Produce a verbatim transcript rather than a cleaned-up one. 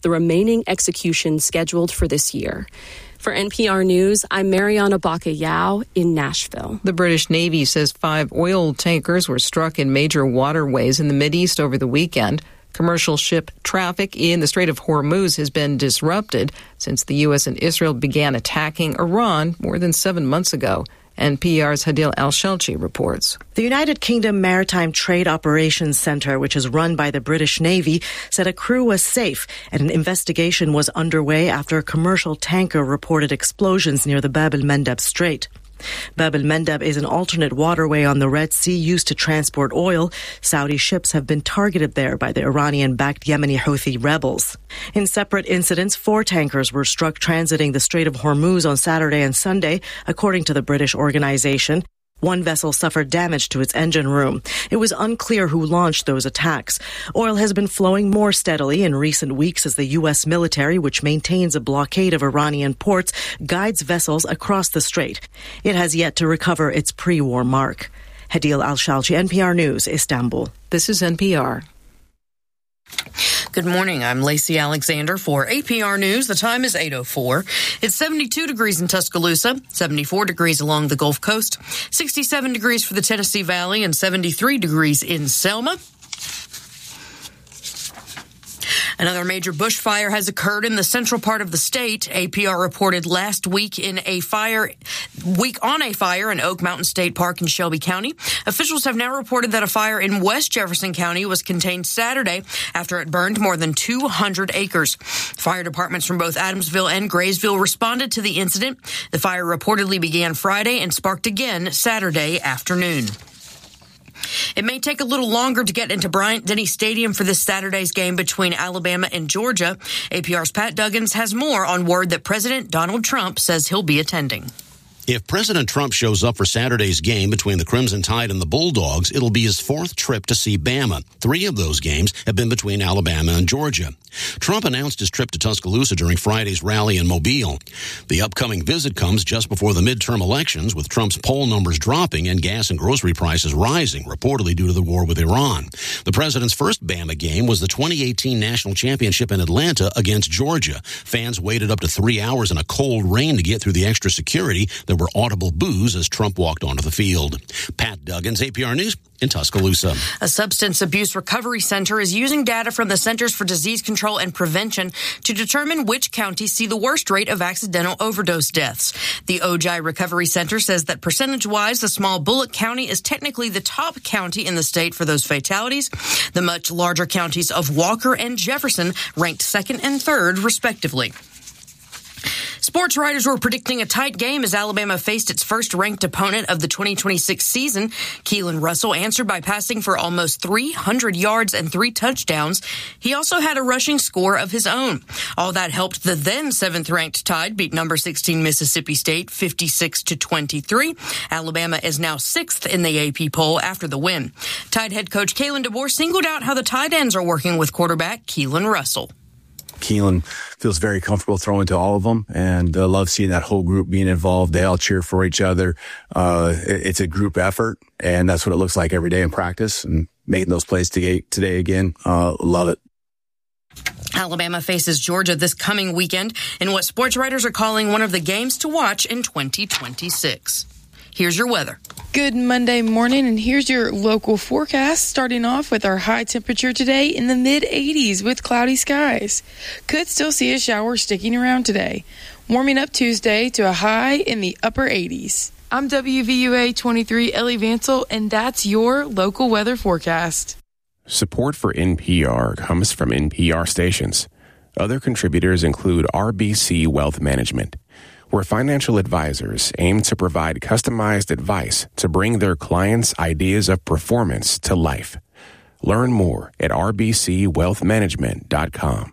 the remaining executions scheduled for this year. For N P R News, I'm Mariana Bacayao in Nashville. The British Navy says five oil tankers were struck in major waterways in the Mideast over the weekend. Commercial ship traffic in the Strait of Hormuz has been disrupted since the U S and Israel began attacking Iran more than seven months ago. N P R's Hadil Al-Shelchi reports. The United Kingdom Maritime Trade Operations Centre, which is run by the British Navy, said a crew was safe and an investigation was underway after a commercial tanker reported explosions near the Bab el-Mandeb Strait. Bab el-Mandeb is an alternate waterway on the Red Sea used to transport oil. Saudi ships have been targeted there by the Iranian-backed Yemeni Houthi rebels. In separate incidents, four tankers were struck transiting the Strait of Hormuz on Saturday and Sunday, according to the British organization. One vessel suffered damage to its engine room. It was unclear who launched those attacks. Oil has been flowing more steadily in recent weeks as the U S military, which maintains a blockade of Iranian ports, guides vessels across the strait. It has yet to recover its pre-war mark. Hadil Al-Shalchi, N P R News, Istanbul. This is N P R. Good morning. I'm Lacey Alexander for A P R News. The time is eight oh four. It's seventy-two degrees in Tuscaloosa, seventy-four degrees along the Gulf Coast, sixty-seven degrees for the Tennessee Valley, and seventy-three degrees in Selma. Another major bushfire has occurred in the central part of the state. A P R reported last week in a fire, week on a fire in Oak Mountain State Park in Shelby County. Officials have now reported that a fire in West Jefferson County was contained Saturday after it burned more than two hundred acres. Fire departments from both Adamsville and Graysville responded to the incident. The fire reportedly began Friday and sparked again Saturday afternoon. It may take a little longer to get into Bryant-Denny Stadium for this Saturday's game between Alabama and Georgia. A P R's Pat Duggins has more on word that President Donald Trump says he'll be attending. If President Trump shows up for Saturday's game between the Crimson Tide and the Bulldogs, it'll be his fourth trip to see Bama. Three of those games have been between Alabama and Georgia. Trump announced his trip to Tuscaloosa during Friday's rally in Mobile. The upcoming visit comes just before the midterm elections, with Trump's poll numbers dropping and gas and grocery prices rising, reportedly due to the war with Iran. The president's first Bama game was the twenty eighteen national championship in Atlanta against Georgia. Fans waited up to three hours in a cold rain to get through the extra security. There were audible boos as Trump walked onto the field. Pat Duggins, A P R News in Tuscaloosa. A substance abuse recovery center is using data from the Centers for Disease Control and Prevention to determine which counties see the worst rate of accidental overdose deaths. The Ojai Recovery Center says that percentage-wise, the small Bullock County is technically the top county in the state for those fatalities. The much larger counties of Walker and Jefferson ranked second and third, respectively. Sports writers were predicting a tight game as Alabama faced its first-ranked opponent of the twenty twenty-six season. Keelan Russell answered by passing for almost three hundred yards and three touchdowns. He also had a rushing score of his own. All that helped the then seventh-ranked Tide beat number sixteen Mississippi State fifty-six to twenty-three. Alabama is now sixth in the A P poll after the win. Tide head coach Kalen DeBoer singled out how the tight ends are working with quarterback Keelan Russell. Keelan feels very comfortable throwing to all of them, and uh, love seeing that whole group being involved. They all cheer for each other. Uh, it, it's a group effort, and that's what it looks like every day in practice. And making those plays today, today again, uh, love it. Alabama faces Georgia this coming weekend in what sports writers are calling one of the games to watch in twenty twenty-six. Here's your weather. Good Monday morning, and here's your local forecast, starting off with our high temperature today in the mid eighties with cloudy skies. Could still see a shower sticking around today. Warming up Tuesday to a high in the upper eighties. I'm W V U A twenty-three Ellie Vansel, and that's your local weather forecast. Support for N P R comes from N P R stations. Other contributors include R B C Wealth Management, where financial advisors aim to provide customized advice to bring their clients' ideas of performance to life. Learn more at r b c wealth management dot com.